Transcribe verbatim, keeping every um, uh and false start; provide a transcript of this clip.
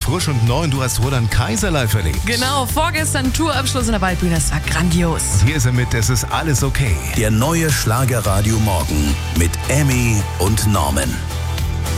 frisch und neu und du hast Roland Kaiser live erlebt. Genau, vorgestern Tourabschluss in der Waldbühne, das war grandios. Hier ist er mit Es ist alles okay. Der neue Schlagerradio Morgen mit Emmy und Norman.